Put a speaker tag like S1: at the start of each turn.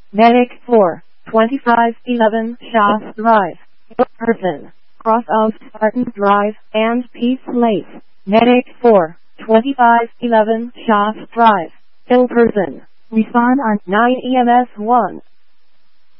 S1: Medic 4, 2511 Shah Drive, Person, cross of Spartan Drive and Peace Place. Medic 4, 2511 Shah Drive, ill person. Respond on 9 EMS 1.